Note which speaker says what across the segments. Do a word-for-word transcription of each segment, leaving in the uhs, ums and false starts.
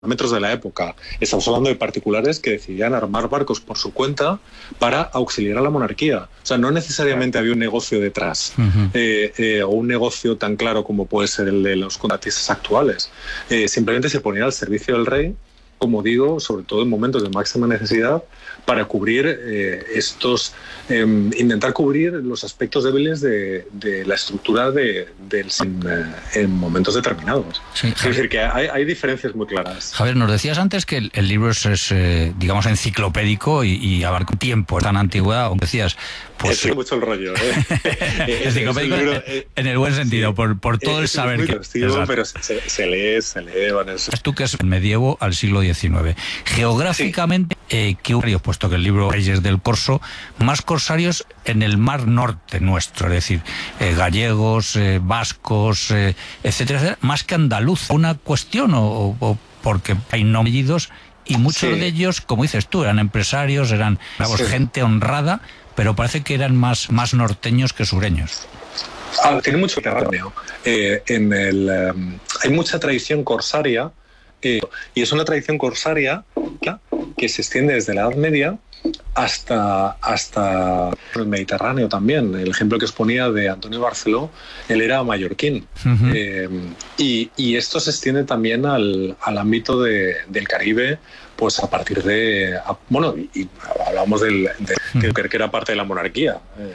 Speaker 1: metros de la época. Estamos hablando de particulares que decidían armar barcos por su cuenta para auxiliar a la monarquía. O sea, no necesariamente había un negocio detrás, uh-huh. eh, eh, o un negocio tan claro como puede ser el de los contratistas actuales. Eh, simplemente se ponían al servicio del rey, como digo, sobre todo en momentos de máxima necesidad, para cubrir eh, estos, eh, intentar cubrir los aspectos débiles de, de la estructura de, de, en, en momentos determinados. Sí, es decir, que hay, hay diferencias muy claras.
Speaker 2: Javier, nos decías antes que el, el libro es, es eh, digamos, enciclopédico y, y abarca un tiempo tan antigüedad, aunque decías...
Speaker 1: Pues, es mucho el rollo, ¿eh?
Speaker 2: Enciclopédico en, libro, eh, en el buen sentido, sí, por, por todo el saber
Speaker 1: muy
Speaker 2: que...
Speaker 1: Divertido, pero se, se lee, se lee... Bueno, eso.
Speaker 2: Tú que es el medievo al siglo diecinueve. Geográficamente, sí. eh, ¿qué hubo? Puesto que el libro Reyes del Corso, más corsarios en el mar norte nuestro, es decir, eh, gallegos, eh, vascos, eh, etcétera, etcétera, más que andaluz. ¿Una cuestión o, o porque hay no apellidos? Y muchos sí. de ellos, como dices tú, eran empresarios, eran sí. gente honrada, pero parece que eran más, más norteños que sureños.
Speaker 1: Ah, tiene mucho que ver. Eh, en el, um, hay mucha tradición corsaria, eh, y es una tradición corsaria que se extiende desde la Edad Media hasta, hasta el Mediterráneo también. El ejemplo que os ponía de Antonio Barceló, él era mallorquín. Uh-huh. Eh, y, y esto se extiende también al, al ámbito de, del Caribe, pues a partir de... A, bueno, y, y hablamos del, de, uh-huh. que, que era parte de la monarquía. Eh,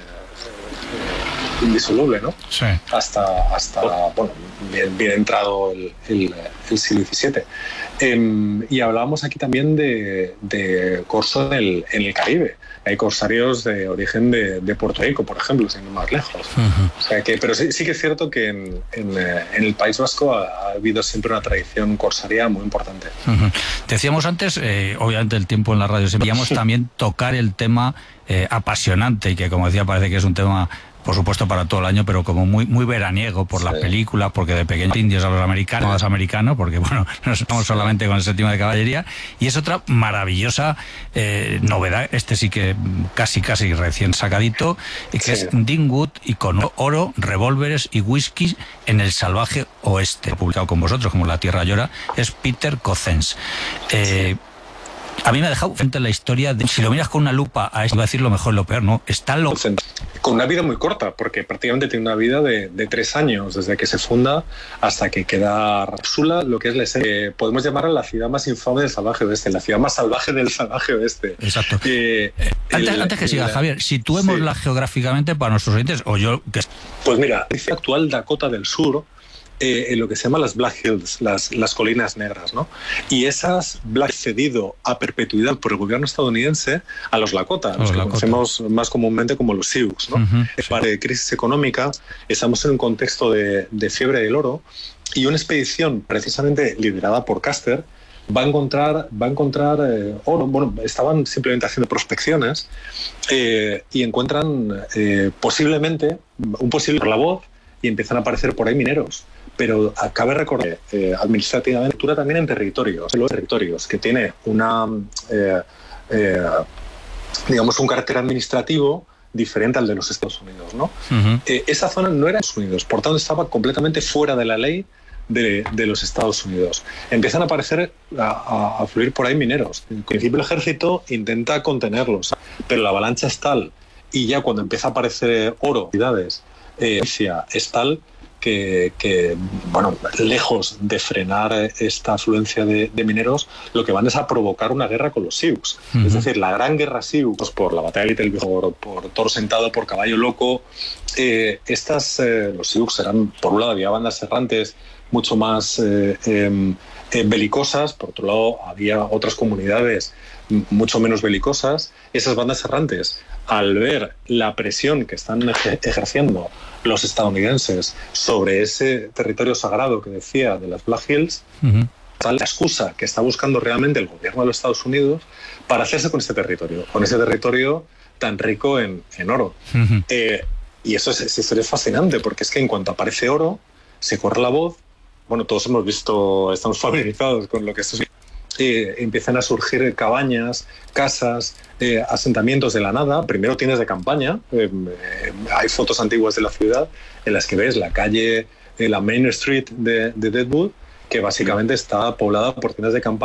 Speaker 1: indisoluble, ¿no?
Speaker 2: Sí.
Speaker 1: Hasta, hasta bueno, bien, bien entrado el, el, el siglo diecisiete. Eh, y hablábamos aquí también de, de corso en el, en el Caribe. Hay corsarios de origen de, de Puerto Rico, por ejemplo, sin ir más lejos. Uh-huh. O sea que, pero sí, sí que es cierto que en, en, en el País Vasco ha, ha habido siempre una tradición corsaria muy importante.
Speaker 2: Uh-huh. Decíamos antes, eh, obviamente el tiempo en la radio, queríamos también tocar el tema eh, apasionante, y que, como decía, parece que es un tema... por supuesto para todo el año, pero como muy muy veraniego por sí. las películas, porque de pequeños indios a los americanos, a los americanos, porque bueno, no estamos solamente con el séptimo de caballería, y es otra maravillosa eh, novedad, este sí que casi casi recién sacadito, que sí. es Dean Wood y con oro, revólveres y whisky en el salvaje oeste, publicado con vosotros como La Tierra Llora, es Peter Cozzens. Eh, sí. A mí me ha dejado frente a la historia de, si lo miras con una lupa, a esto iba a decir lo mejor y lo peor, ¿no? Está lo...
Speaker 1: Con una vida muy corta, porque prácticamente tiene una vida de, de tres años, desde que se funda hasta que queda Rapsula, lo que es la esencia. Eh, podemos llamarla la ciudad más infame del salvaje oeste, la ciudad más salvaje del salvaje oeste.
Speaker 2: Exacto. Eh, antes, el, antes que siga, Javier, situémosla sí. geográficamente para nuestros oyentes, o yo... Que...
Speaker 1: Pues mira, dice actual Dakota del Sur, Eh, en lo que se llama las Black Hills, las, las colinas negras, ¿no? Y esas Black cedido a perpetuidad por el gobierno estadounidense a los Lakota, los, los que Lakota. conocemos más comúnmente como los Sioux, ¿no? Uh-huh, sí. Para de crisis económica, estamos en un contexto de, de fiebre del oro, y una expedición precisamente liderada por Custer va a encontrar, va a encontrar eh, oro. Bueno, estaban simplemente haciendo prospecciones eh, y encuentran eh, posiblemente un posible por la voz, y empiezan a aparecer por ahí mineros. Pero cabe recordar que eh, administrativamente cultura también en territorios, en los territorios, que tiene una, eh, eh, digamos, un carácter administrativo diferente al de los Estados Unidos, ¿no? Uh-huh. Eh, esa zona no era Estados Unidos, por tanto estaba completamente fuera de la ley de, de los Estados Unidos. Empiezan a aparecer, a, a, a fluir por ahí mineros. En principio el ejército intenta contenerlos, pero la avalancha es tal, y ya cuando empieza a aparecer oro, eh, es tal Que, que, bueno, lejos de frenar esta afluencia de, de mineros, lo que van es a provocar una guerra con los Sioux. Uh-huh. Es decir, la gran guerra Sioux, pues por la batalla de Little Bighorn, por, por toro sentado, por caballo loco, eh, estas, eh, los Sioux eran, por un lado, había bandas errantes mucho más eh, eh, eh, belicosas, por otro lado, había otras comunidades mucho menos belicosas. Esas bandas errantes, al ver la presión que están ejerciendo los estadounidenses sobre ese territorio sagrado que decía de las Black Hills, uh-huh. la excusa que está buscando realmente el gobierno de los Estados Unidos para hacerse con este territorio, con ese territorio tan rico en, en oro. Uh-huh. Eh, y eso es, esa historia es fascinante, porque es que en cuanto aparece oro, se corre la voz. Bueno, todos hemos visto, estamos familiarizados con lo que esto es. Eh, empiezan a surgir cabañas, casas, eh, asentamientos de la nada. Primero tienes de campaña, eh, eh, hay fotos antiguas de la ciudad en las que ves la calle, eh, la Main Street de, de Deadwood, que que básicamente está poblada por tiendas de campaña